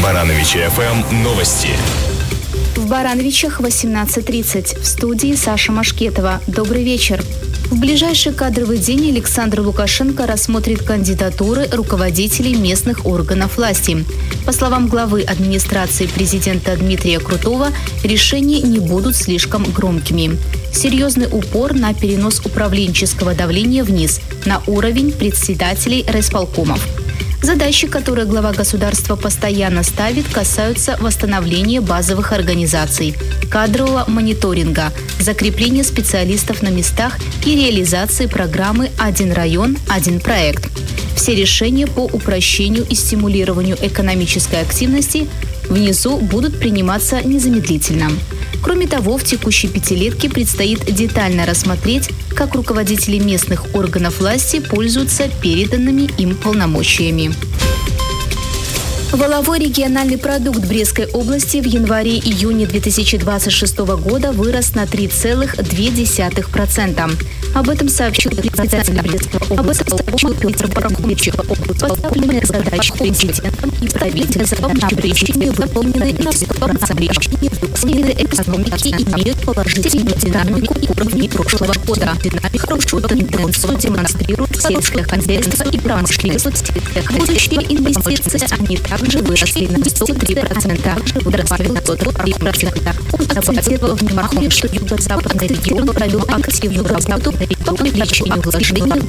Барановичи ФМ новости. В Барановичах 18:30. В студии Саша Машкетова. Добрый вечер. В ближайший кадровый день Александр Лукашенко рассмотрит кандидатуры руководителей местных органов власти. По словам главы администрации президента Дмитрия Крутого, решения не будут слишком громкими. Серьезный упор на перенос управленческого давления вниз, на уровень председателей райисполкомов. Задачи, которые глава государства постоянно ставит, касаются восстановления базовых организаций, кадрового мониторинга, закрепления специалистов на местах и реализации программы «Один район, один проект». Все решения по упрощению и стимулированию экономической активности внизу будут приниматься незамедлительно. Кроме того, в текущей пятилетке предстоит детально рассмотреть, как руководители местных органов власти пользуются переданными им полномочиями. Валовой региональный продукт Брестской области в январе-июне 2026 года вырос на 3,2%. Об этом сообщил председатель Брестской области Петр Баранович. Поставленные задачи президентом и правительством на причине выполнены на 100%. Сферы экономики имеют положительную динамику уровней прошлого года. Хорошую тенденцию демонстрирует сельское хозяйство и промышленность. Будущие инвестиции они также выросли на 103%, выросли на 103%. Он акцентировал внимание, что юго-западный регион провел активную работу по увеличению вложений в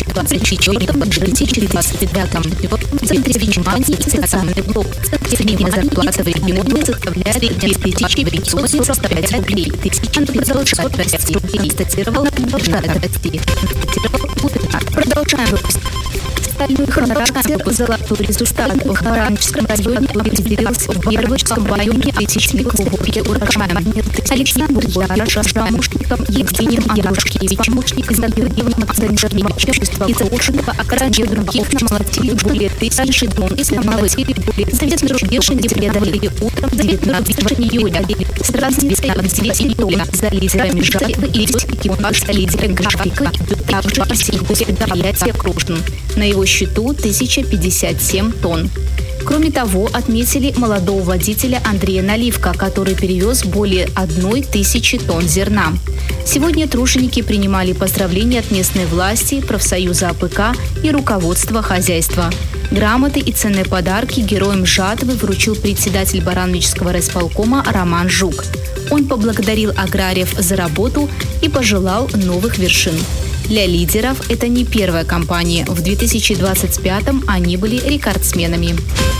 2024-2025. В центре внимания социальный блок. Средняя зарплата в регионе составляет 2545 рублей. Продолжает расти. Констатировал, продолжает расти. Продолжаем выпуск. Золотой результат в Харанчском районе определился в Первочском районе отечественной глубокие урожаи. Александр Ярош с помощником Евгением Андрушкевичем, помощник Изобилиевым Центральничем и Заушенова, а раньше других намолотили более 1000 тонн и намолотили более 900 преодолели утром 19 июля. С разницей в 10 тонн за лидерами Жаева и экипаж за лидером Гришкика. Также предприятие Кружин. На его счету 1057 тонн. Кроме того, отметили молодого водителя Андрея Наливка, который перевез более 1000 тонн зерна. Сегодня труженики принимали поздравления от местной власти, профсоюза АПК и руководства хозяйства. Грамоты и ценные подарки героям жатвы вручил председатель Барановичского райисполкома Роман Жук. Он поблагодарил аграриев за работу и пожелал новых вершин. Для лидеров это не первая кампания. В 2025-м они были рекордсменами.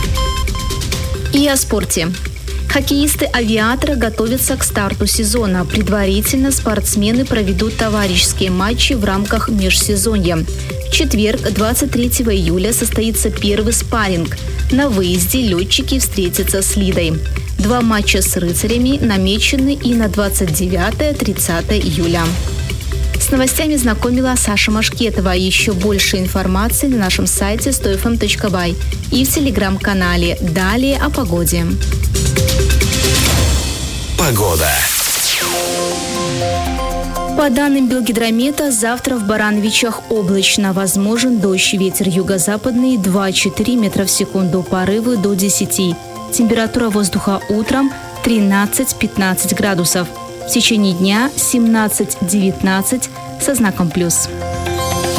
И о спорте. Хоккеисты-авиаторы готовятся к старту сезона. Предварительно спортсмены проведут товарищеские матчи в рамках межсезонья. В четверг, 23 июля, состоится первый спарринг. На выезде летчики встретятся с Лидой. 2 матча с рыцарями намечены и на 29-30 июля. С новостями знакомила Саша Машкетова. Еще больше информации на нашем сайте 100fm.by и в телеграм-канале. Далее о погоде. Погода. По данным Белгидромета, завтра в Барановичах облачно. Возможен дождь, ветер юго-западный 2-4 метра в секунду, порывы до 10. Температура воздуха утром 13-15 градусов. В течение дня 17-19 со знаком плюс.